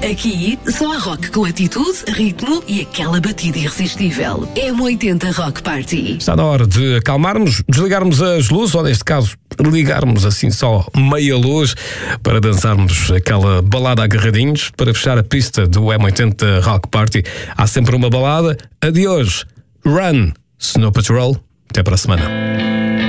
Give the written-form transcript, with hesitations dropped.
Aqui só há rock com atitude, ritmo e aquela batida irresistível. M80 Rock Party. Está na hora de acalmarmos, desligarmos as luzes, ou neste caso, ligarmos assim só meia luz para dançarmos aquela balada agarradinhos. Para fechar a pista do M80 Rock Party, há sempre uma balada. A de hoje, Run, Snow Patrol. Até para a semana.